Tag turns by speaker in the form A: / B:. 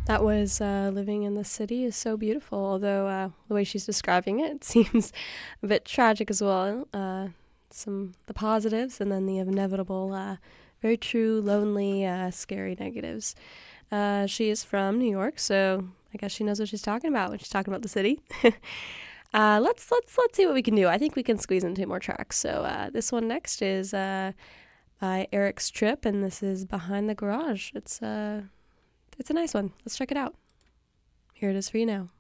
A: That was living in the city is so beautiful, although the way she's describing it seems a bit tragic as well. Some the positives and then the inevitable, very true, lonely, scary negatives. She is from New York, so I guess she knows what she's talking about when she's talking about the city. Let's see what we can do. I think we can squeeze in two more tracks. So this one next is by Eric's Trip, and this is Behind the Garage. It's a nice one. Let's check it out. Here it is for you now.